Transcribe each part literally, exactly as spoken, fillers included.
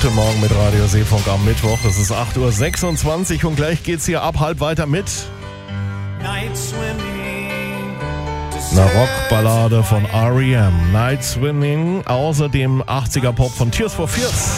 Guten Morgen mit Radio Seefunk am Mittwoch. Es ist acht Uhr sechsundzwanzig und gleich geht's hier ab halb weiter mit einer Rockballade von R E M, Night Swimming, außerdem achtziger Pop von Tears for Fears.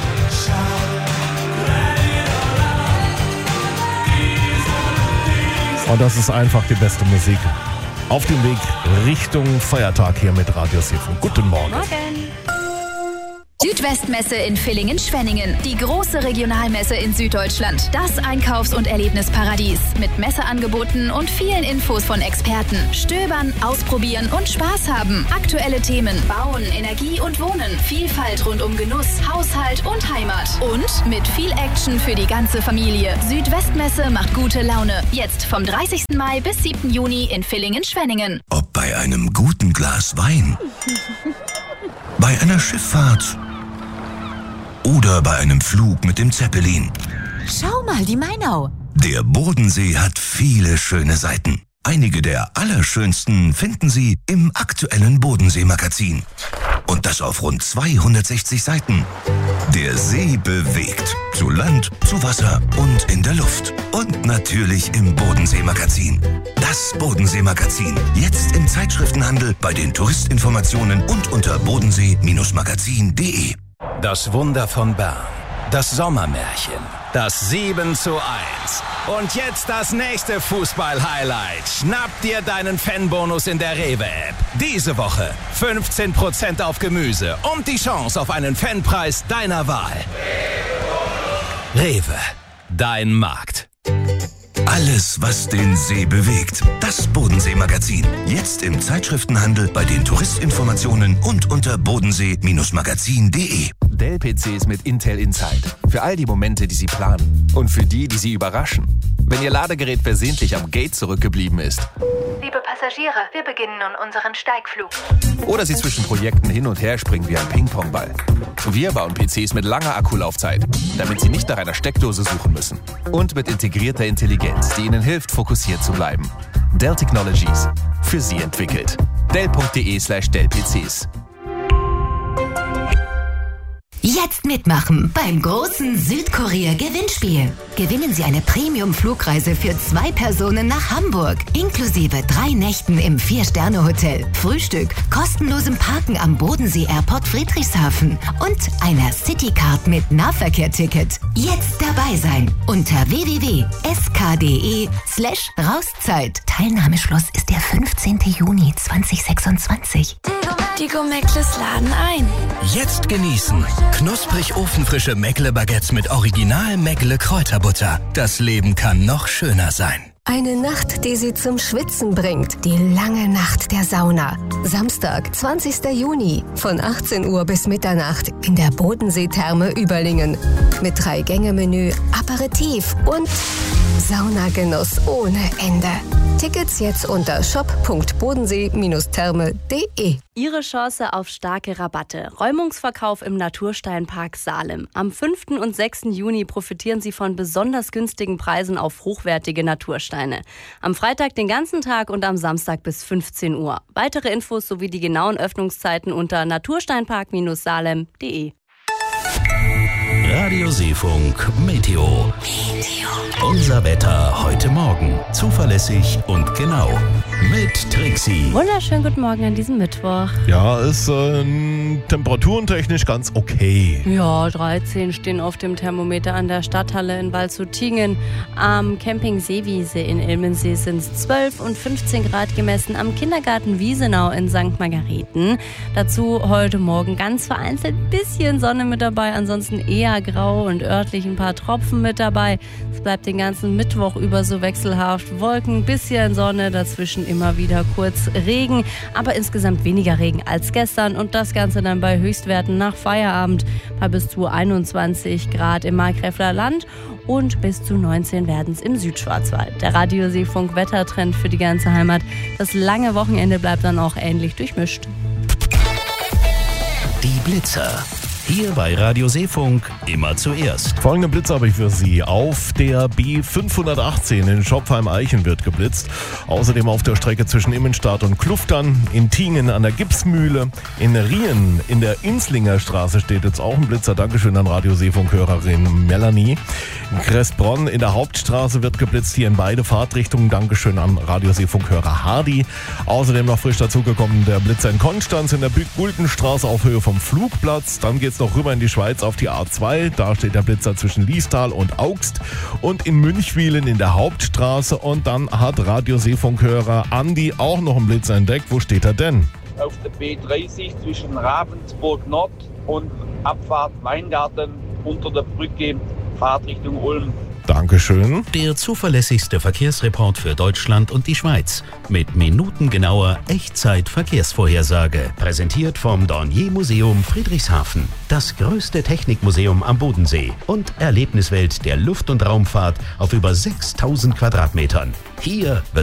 Und das ist einfach die beste Musik auf dem Weg Richtung Feiertag hier mit Radio Seefunk. Guten Morgen. Morgen. Südwestmesse in Villingen-Schwenningen. Die große Regionalmesse in Süddeutschland. Das Einkaufs- und Erlebnisparadies. Mit Messeangeboten und vielen Infos von Experten. Stöbern, ausprobieren und Spaß haben. Aktuelle Themen. Bauen, Energie und Wohnen. Vielfalt rund um Genuss, Haushalt und Heimat. Und mit viel Action für die ganze Familie. Südwestmesse macht gute Laune. Jetzt vom dreißigsten Mai bis siebten Juni in Villingen-Schwenningen. Ob bei einem guten Glas Wein, bei einer Schifffahrt oder bei einem Flug mit dem Zeppelin. Schau mal, die Mainau. Der Bodensee hat viele schöne Seiten. Einige der allerschönsten finden Sie im aktuellen Bodensee-Magazin. Und das auf rund zweihundertsechzig Seiten. Der See bewegt. Zu Land, zu Wasser und in der Luft. Und natürlich im Bodensee-Magazin. Das Bodensee-Magazin. Jetzt im Zeitschriftenhandel, bei den Touristinformationen und unter bodensee Magazin punkt de. Das Wunder von Bern. Das Sommermärchen. Das sieben zu eins. Und jetzt das nächste Fußball-Highlight. Schnapp dir deinen Fanbonus in der Rewe-App. Diese Woche fünfzehn Prozent auf Gemüse und die Chance auf einen Fanpreis deiner Wahl. Rewe, dein Markt. Alles, was den See bewegt. Das Bodensee-Magazin. Jetzt im Zeitschriftenhandel, bei den Touristinformationen und unter bodensee Magazin punkt de. Dell-P Cs mit Intel Inside. Für all die Momente, die Sie planen. Und für die, die Sie überraschen. Wenn Ihr Ladegerät versehentlich am Gate zurückgeblieben ist. Liebe Passagiere, wir beginnen nun unseren Steigflug. Oder Sie zwischen Projekten hin und her springen wie ein Ping-Pong-Ball. Wir bauen P Cs mit langer Akkulaufzeit, damit Sie nicht nach einer Steckdose suchen müssen. Und mit integrierter Intelligenz, die Ihnen hilft, fokussiert zu bleiben. Dell Technologies. Für Sie entwickelt. Dell punkt de slash Dell P Cs. Jetzt mitmachen beim großen Südkorea-Gewinnspiel. Gewinnen Sie eine Premium-Flugreise für zwei Personen nach Hamburg, inklusive drei Nächten im Vier-Sterne-Hotel, Frühstück, kostenlosem Parken am Bodensee-Airport Friedrichshafen und einer Citycard mit Nahverkehr-Ticket. Jetzt dabei sein unter w w w punkt s k punkt de slash Rauszeit. Teilnahmeschluss ist der fünfzehnten Juni zweitausendsechsundzwanzig. Die Go-Meckles laden ein. Jetzt genießen. Knusprig ofenfrische Meckle-Baguettes mit Original Meckle-Kräuterbutter. Das Leben kann noch schöner sein. Eine Nacht, die Sie zum Schwitzen bringt. Die lange Nacht der Sauna. Samstag, zwanzigsten Juni. Von achtzehn Uhr bis Mitternacht in der Bodensee-Therme Überlingen. Mit Drei-Gänge-Menü, Aperitif und Saunagenuss ohne Ende. Tickets jetzt unter shop punkt bodensee therme punkt de. Ihre Chance auf starke Rabatte. Räumungsverkauf im Natursteinpark Salem. Am fünften und sechsten Juni profitieren Sie von besonders günstigen Preisen auf hochwertige Natursteine. Am Freitag den ganzen Tag und am Samstag bis fünfzehn Uhr. Weitere Infos sowie die genauen Öffnungszeiten unter natursteinpark salem punkt de. Radio Seefunk Meteo. Meteo. Unser Wetter heute Morgen. Zuverlässig und genau. Mit Trixie. Wunderschönen guten Morgen an diesem Mittwoch. Ja, ist äh, temperaturentechnisch ganz okay. Ja, dreizehn stehen auf dem Thermometer an der Stadthalle in Waldshut-Tiengen. Am Camping Seewiese in Ilmensee sind es zwölf und fünfzehn Grad gemessen. Am Kindergarten Wiesenau in Sankt Margareten. Dazu heute Morgen ganz vereinzelt ein bisschen Sonne mit dabei. Ansonsten eher grau und örtlich ein paar Tropfen mit dabei. Es bleibt den ganzen Mittwoch über so wechselhaft. Wolken, bisschen Sonne, dazwischen immer wieder kurz Regen, aber insgesamt weniger Regen als gestern und das Ganze dann bei Höchstwerten nach Feierabend bei bis zu einundzwanzig Grad im Markgräfler Land und bis zu neunzehn werden es im Südschwarzwald. Der Radio Seefunk Wettertrend für die ganze Heimat. Das lange Wochenende bleibt dann auch ähnlich durchmischt. Die Blitzer. Hier bei Radio Seefunk immer zuerst. Folgende Blitz habe ich für Sie. Auf der B fünfhundertachtzehn in Schopfheim-Eichen wird geblitzt. Außerdem auf der Strecke zwischen Immenstadt und Kluftern, in Tingen an der Gipsmühle, in Rien in der Inslinger Straße steht jetzt auch ein Blitzer. Dankeschön an Radio Seefunk-Hörerin Melanie. In Kressbronn in der Hauptstraße wird geblitzt, hier in beide Fahrtrichtungen. Dankeschön an Radio Seefunk-Hörer Hardy. Außerdem noch frisch dazugekommen der Blitzer in Konstanz in der Guldenstraße auf Höhe vom Flugplatz. Dann geht's noch rüber in die Schweiz auf die A zwei. Da steht der Blitzer zwischen Liestal und Augst. Und in Münchwilen in der Hauptstraße. Und dann hat Radio Seefunk-Hörer Andi auch noch einen Blitzer entdeckt. Wo steht er denn? Auf der B dreißig zwischen Ravensburg Nord und Abfahrt Weingarten unter der Brücke Fahrtrichtung Ulm. Dankeschön. Der zuverlässigste Verkehrsreport für Deutschland und die Schweiz. Mit minutengenauer Echtzeit-Verkehrsvorhersage. Präsentiert vom Dornier-Museum Friedrichshafen. Das größte Technikmuseum am Bodensee. Und Erlebniswelt der Luft- und Raumfahrt auf über sechstausend Quadratmetern. Hier wird